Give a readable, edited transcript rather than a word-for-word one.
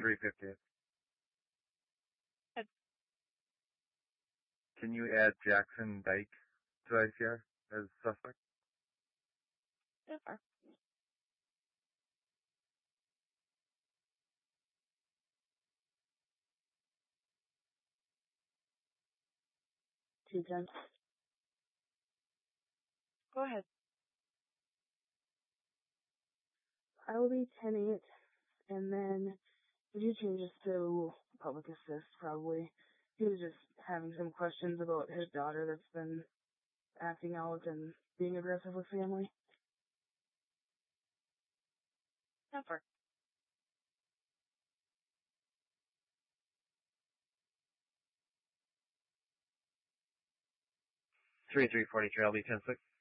350. Good. Can you add Jackson Dyke to ICR as suspect? So far. $210. Go ahead. I will be 10-8, and then if you change this to public assist, probably. He was just having some questions about his daughter that's been acting out and being aggressive with family. Never. Three 343, I'll be 10-6.